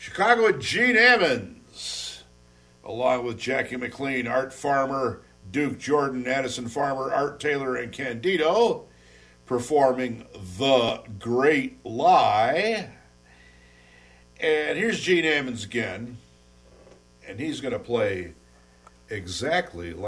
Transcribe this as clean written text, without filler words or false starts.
Chicago at Gene Ammons, along with Jackie McLean, Art Farmer, Duke Jordan, Addison Farmer, Art Taylor, and Candido, performing The Great Lie. And here's Gene Ammons again, and he's going to play exactly like